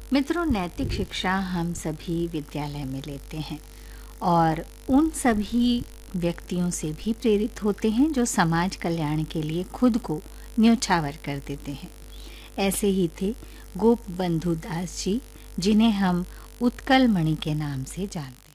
मित्रों, नैतिक शिक्षा हम सभी विद्यालय में लेते हैं और उन सभी व्यक्तियों से भी प्रेरित होते हैं जो समाज कल्याण के लिए खुद को न्योछावर कर देते हैं। ऐसे ही थे गोपबंधु दास जी, जिन्हें हम उत्कल मणि के नाम से जानते हैं।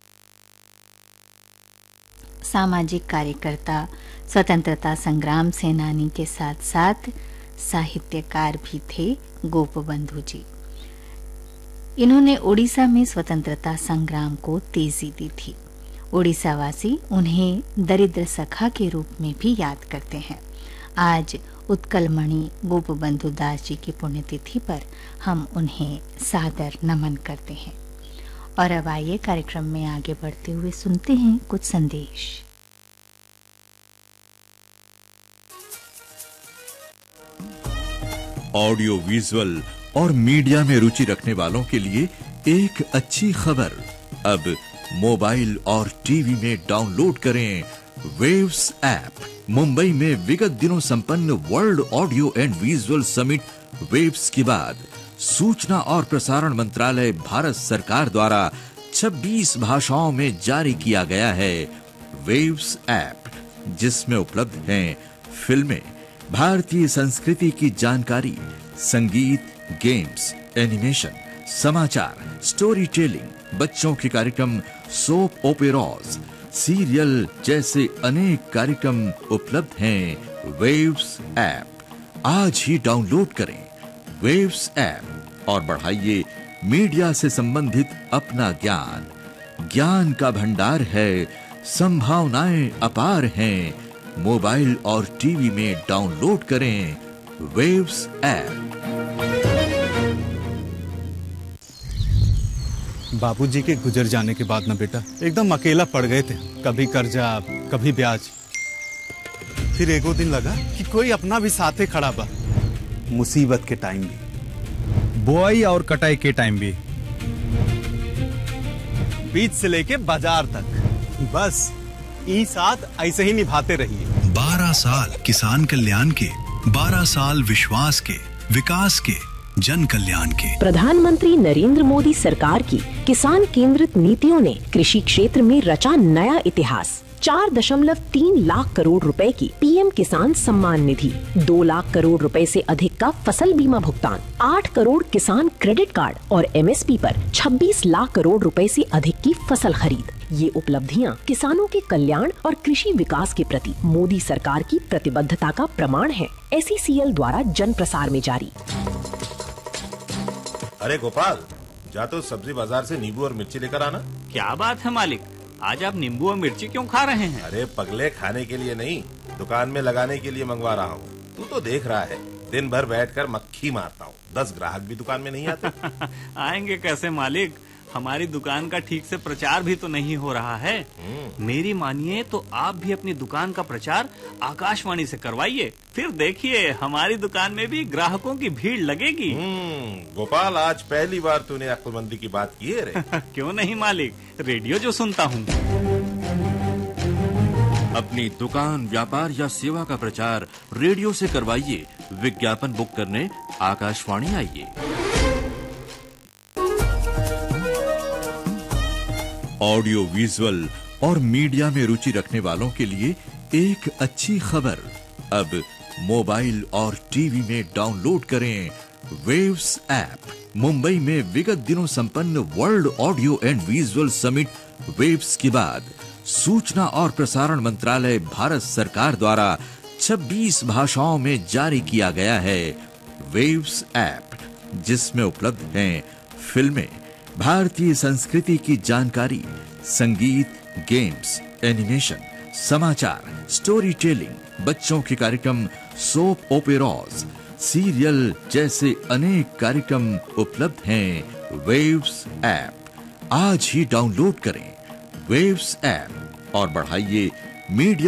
सामाजिक कार्यकर्ता, स्वतंत्रता संग्राम सेनानी के साथ साथ साहित्यकार भी थे गोपबंधु जी। इन्होंने उड़ीसा में स्वतंत्रता संग्राम को तेजी दी थी। उड़ीसा वासी उन्हें दरिद्र सखा के रूप में भी याद करते हैं। आज उत्कल मणि गोपबंधु दास जी की पुण्यतिथि पर हम उन्हें सादर नमन करते हैं। और अब आइए कार्यक्रम में आगे बढ़ते हुए सुनते हैं कुछ संदेश। ऑडियो विजुअल और मीडिया में रुचि रखने वालों के लिए एक अच्छी खबर। अब मोबाइल और टीवी में डाउनलोड करें वेव्स ऐप। मुंबई में विगत दिनों संपन्न world audio and visual summit waves के बाद सूचना और प्रसारण मंत्रालय भारत सरकार द्वारा 26 भाषाओं में जारी किया गया है वेव्स ऐप, जिसमें उपलब्ध हैं फिल्में, भारतीय संस्कृति की जानकारी, संगीत, गेम्स, एनिमेशन, समाचार, स्टोरी टेलिंग, बच्चों के कार्यक्रम, सोप ओपेराज, सीरियल जैसे अनेक कार्यक्रम उपलब्ध हैं वेव्स ऐप। आज ही डाउनलोड करें वेव्स ऐप और बढ़ाइए मीडिया से संबंधित अपना ज्ञान। ज्ञान का भंडार है, संभावनाएं अपार हैं। मोबाइल और टीवी में डाउनलोड करें वेव्स ऐप। बाबूजी के गुजर जाने के बाद ना बेटा एकदम अकेला पड़ गए थे। कभी कर्जा, कभी ब्याज। फिर एगो दिन लगा कि कोई अपना भी साथे खड़ा बा। मुसीबत के टाइम भी, बुआई और कटाई के टाइम भी, बीज से लेके बाजार तक, बस ई साथ ऐसे ही निभाते रहिए। 12 साल किसान कल्याण के, 12 साल विश्वास के, विकास के, जन कल्याण के। प्रधानमंत्री नरेंद्र मोदी सरकार की किसान केंद्रित नीतियों ने कृषि क्षेत्र में रचा नया इतिहास। 4.3 लाख करोड़ रुपए की पीएम किसान सम्मान निधि, 2 लाख करोड़ रुपए से अधिक का फसल बीमा भुगतान, 8 करोड़ किसान क्रेडिट कार्ड और एमएसपी पर 26 लाख करोड़ रुपए से अधिक की फसल खरीद। ये उपलब्धियां किसानों के कल्याण और कृषि विकास के प्रति मोदी सरकार की प्रतिबद्धता का प्रमाण है। SECL द्वारा जन प्रसार में जारी। अरे गोपाल, जा तो सब्जी बाजार से नींबू और मिर्ची लेकर आना। क्या बात है मालिक, आज आप नींबू और मिर्ची क्यों खा रहे हैं? अरे पगले, खाने के लिए नहीं, दुकान में लगाने के लिए मंगवा रहा हूँ। तू तो देख रहा है, दिन भर बैठकर मक्खी मारता हूँ। 10 ग्राहक भी दुकान में नहीं आते। आएंगे कैसे मालिक, हमारी दुकान का ठीक से प्रचार भी तो नहीं हो रहा है। मेरी मानिए तो आप भी अपनी दुकान का प्रचार आकाशवाणी से करवाइए, फिर देखिए हमारी दुकान में भी ग्राहकों की भीड़ लगेगी। गोपाल, आज पहली बार तूने अक्लमंदी की बात की है रे। क्यों नहीं मालिक, रेडियो जो सुनता हूँ। अपनी दुकान, व्यापार या सेवा का प्रचार रेडियो से करवाइए। विज्ञापन बुक करने आकाशवाणी आइए। ऑडियो विजुअल और मीडिया में रुचि रखने वालों के लिए एक अच्छी खबर। अब मोबाइल और टीवी में डाउनलोड करें वेव्स ऐप। मुंबई में विगत दिनों संपन्न world audio and visual summit waves के बाद सूचना और प्रसारण मंत्रालय भारत सरकार द्वारा 26 भाषाओं में जारी किया गया है वेव्स ऐप, जिसमें उपलब्ध हैं फिल्में, भारतीय संस्कृति की जानकारी, संगीत, गेम्स, एनिमेशन, समाचार, स्टोरी टेलिंग, बच्चों के कार्यक्रम, सोप ओपेराज, सीरियल जैसे अनेक कार्यक्रम उपलब्ध हैं वेव्स ऐप। आज ही डाउनलोड करें वेव्स ऐप और बढ़ाइए मीडिया